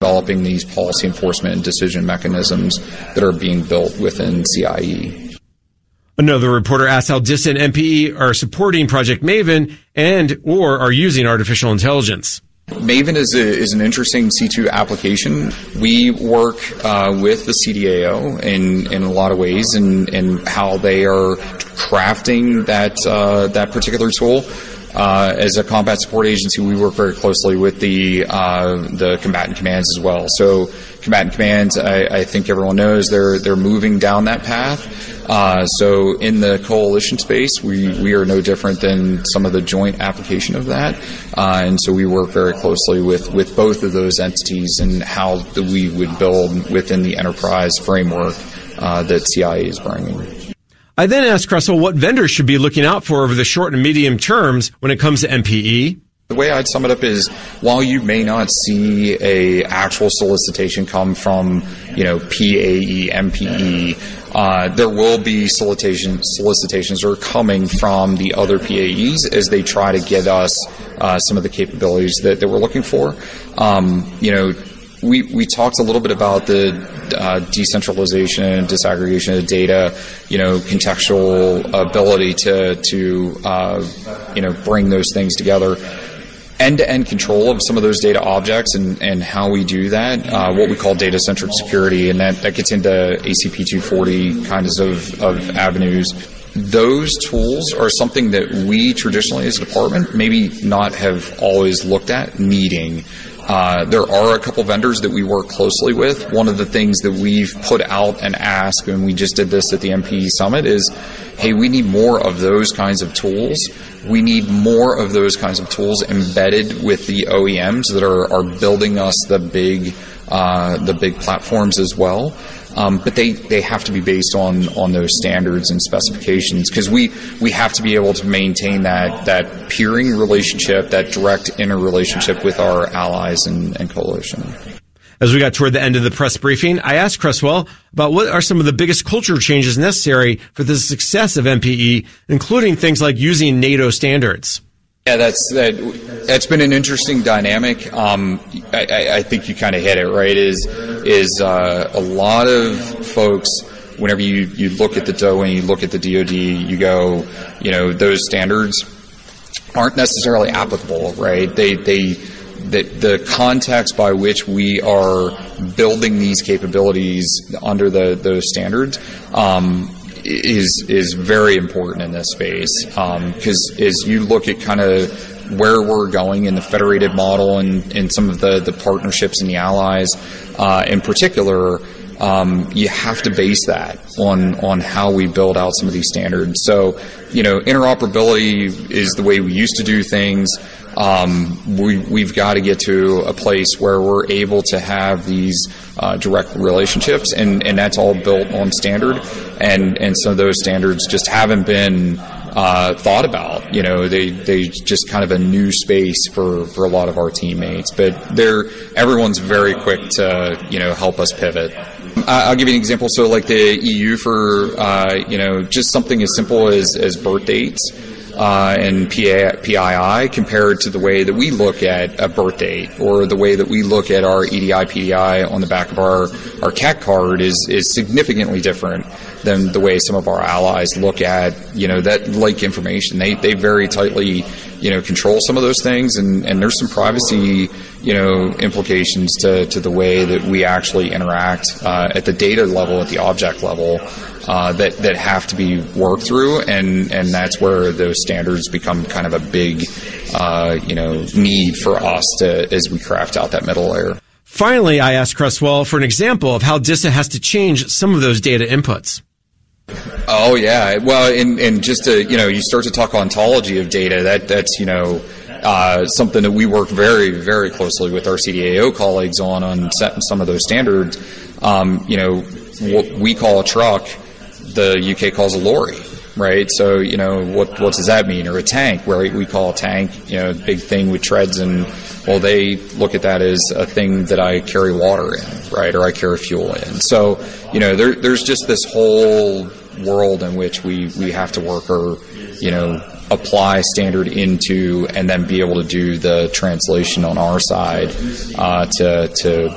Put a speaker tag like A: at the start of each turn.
A: developing these policy enforcement and decision mechanisms that are being built within CIE.
B: Another reporter asked how DISA and MPE are supporting Project Maven and or are using artificial intelligence.
A: Maven is an interesting C2 application. We work with the CDAO in a lot of ways and how they are crafting that particular tool. As a combat support agency, we work very closely with the combatant commands as well. So combatant commands, I think everyone knows, they're moving down that path. So in the coalition space, we are no different than some of the joint application of that. And so we work very closely with both of those entities and how we would build within the enterprise framework that CIA is bringing.
B: I then asked Cresswell what vendors should be looking out for over the short and medium terms when it comes to MPE.
A: The way I'd sum it up is, while you may not see a actual solicitation come from, PAE, MPE, there will be solicitations that are coming from the other PAEs as they try to get us some of the capabilities that we're looking for. We talked a little bit about the decentralization and disaggregation of data, contextual ability to bring those things together. End-to-end control of some of those data objects and how we do that, what we call data-centric security, and that gets into ACP 240 kinds of avenues. Those tools are something that we traditionally as a department maybe not have always looked at needing. There are a couple vendors that we work closely with. One of the things that we've put out and asked, and we just did this at the MPE Summit, is, hey, we need more of those kinds of tools. We need more of those kinds of tools embedded with the OEMs that are building us the big platforms as well. But they have to be based on those standards and specifications, because we have to be able to maintain that peering relationship, that direct interrelationship with our allies and coalition.
B: As we got toward the end of the press briefing, I asked Cresswell about what are some of the biggest culture changes necessary for the success of MPE, including things like using NATO standards.
A: Yeah, that's been an interesting dynamic. I think you kind of hit it, right? Is a lot of folks, whenever you look at the DOE and you look at the DoD, you go, those standards aren't necessarily applicable, right? The context by which we are building these capabilities under those standards is very important in this space, because as you look at kind of where we're going in the federated model and some of the partnerships and the allies in particular, you have to base that on how we build out some of these standards. So, interoperability is the way we used to do things. We've got to get to a place where we're able to have these direct relationships, and that's all built on standard. And some of those standards just haven't been thought about. They just kind of a new space for a lot of our teammates. But everyone's very quick to help us pivot. I'll give you an example. So, like the EU for just something as simple as birth dates. And PII compared to the way that we look at a birth date, or the way that we look at our EDI, PDI on the back of our CAC card is significantly different than the way some of our allies look at, that like information. They very tightly, control some of those things, and there's some privacy, implications to the way that we actually interact at the data level, at the object level. That have to be worked through, and that's where those standards become kind of a big, need for us as we craft out that middle layer.
B: Finally, I asked Cresswell for an example of how DISA has to change some of those data inputs.
A: Oh yeah, well, and just to you start to talk ontology of data. That's something that we work very, very closely with our CDAO colleagues on setting some of those standards. What we call a truck, the UK calls a lorry, right? So, what does that mean? Or a tank, where we call a tank, big thing with treads, and, well, they look at that as a thing that I carry water in, right? Or I carry fuel in. So, there's just this whole world in which we have to work or, apply standard into, and then be able to do the translation on our side to